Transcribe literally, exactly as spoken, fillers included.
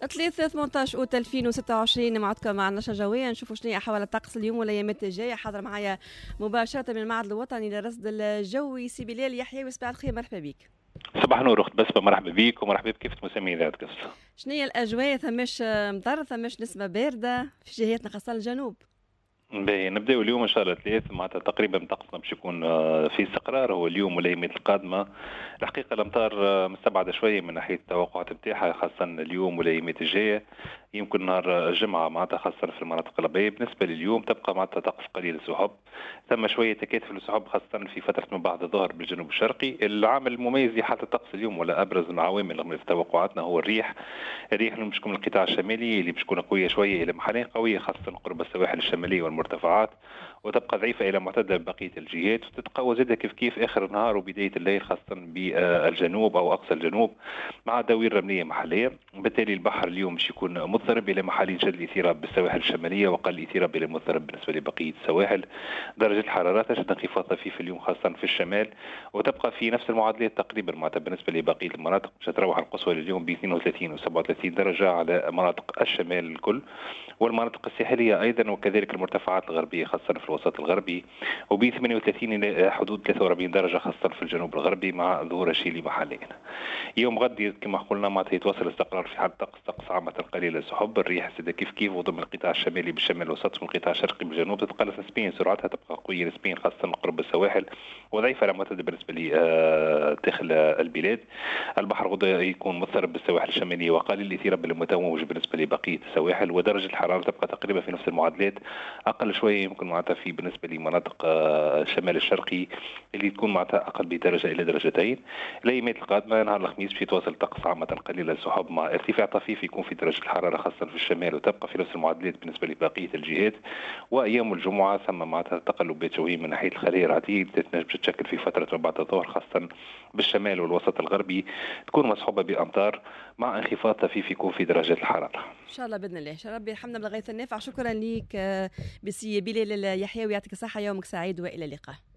ثلاثة ثمانية عشر أوت ألفين وستة وعشرين معكم مع النشرة الجوية. نشوفوا شنو هي أحوال الطقس اليوم والأيامات الجاية. حاضر معايا مباشرة من المعهد الوطني للرصد الجوي سي بلال يحيى. صباح الخير، مرحبا بك. صباح النور اخت بسمة، مرحبا بك ومرحبا بكيف مسمي ذاتك. شنو هي الأجواء؟ ثماش مطر، ثماش نسمة باردة في جهاتنا خاصة الجنوب؟ باهي نبداو اليوم ان شاء الله ثلاث معناتها تقريبا طقسنا باش يكون في استقرار. هو اليوم والايامات القادمه الحقيقه الامطار مستبعده شويه من ناحيه التوقعات نتاعها، خاصه اليوم والايامات الجايه. يمكن نهار الجمعه معناتها خاصه في المناطق الغربيه. بالنسبه لليوم تبقى معناتها طقس قليل السحب، ثم شويه تكاتف السحب خاصه في فتره ما بعد الظهر بالجنوب الشرقي. العامل المميز لحاله الطقس اليوم ولا ابرز من عوامل توقعاتنا هو الريح. الريح اللي باش تكون من القطاع الشمالي اللي باش تكون قويه شويه الى محلين قويه خاصه قرب السواحل الشماليه والمرتفعات، وتبقى ضعيفه الى معتدل بقيه الجهات، وتتقوى زادة كيف كيف اخر النهار وبدايه الليل خاصه بالجنوب او اقصى الجنوب مع دوير رمليه محليه. بالتالي البحر اليوم باش يكون مضطرب الى محالين شد الاثيراب بالسواحل الشماليه وقل الاثيراب الى مضطرب بالنسبه لبقيه السواحل. درجه الحراره تشهد انخفاض طفيف اليوم خاصه في الشمال، وتبقى في نفس المعادلات تقريبا معناتها بالنسبه لبقيه المناطق. باش تروح القصوى اليوم ب اثنين وثلاثين و سبعة وثلاثين درجه على مناطق الشمال الكل والمناطق الساحليه ايضا، وكذلك المرتفعات الغربيه خاصه في الوسط الغربي، وب ثمانية وثلاثين الى حدود ثلاثة وأربعين درجه خاصه في الجنوب الغربي مع ظهور الشيلي محليا. يوم غد كما قلنا معناتها يتواصل الاستقرار في حال طقس طقس عامه قليل السحب. الريح سد كيف كيف وضم القطاع الشمالي بالشمال الوسط والقطاع الشرقي بالجنوب تتقلص نسبيا، سرعتها تبقى قويه نسبيا خاصه قرب السواحل وضعيفه على معتدل بالنسبه لداخل البلاد. البحر غدا يكون مضطرب بالسواحل الشماليه وقليل الاثيراب المتوج بالنسبه لبقيه السواحل، ودرجه الحراره تبقى تقريبا في نفس المعادلات، اقل شويه يمكن معناتها في بالنسبه لمناطق الشمال الشرقي اللي تكون معناتها اقل بدرجه الى درجتين. الايامات القادمه نهار الخميس باش يتواصل طقس عامه قليل السحب مع ارتفاع طفيف يكون في درجه الحراره خاصه في الشمال وتبقى في نفس المعادلات بالنسبه لبقيه الجهات. وايام الجمعه ثم معناتها تقلبات شويه من ناحيه الخلية العتيد تتشكل في فتره بعد الظهر خاصه بالشمال والوسط الغربي، تكون مصحوبه بامطار مع انخفاض طفيف يكون في درجات الحراره. ان شاء الله باذن الله. ان شاء الله يرحمنا بالغيث النافع. شكرا لك بسي بلال يحيى ويعطيك الصحه، يومك سعيد والى اللقاء.